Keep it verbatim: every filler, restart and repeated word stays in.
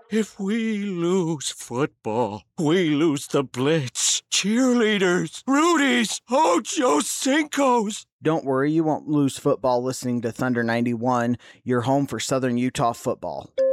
If we lose football, we lose the Blitz, cheerleaders, Rudies, Ocho Cinco's. Don't worry, you won't lose football listening to Thunder ninety-one, your home for Southern Utah football.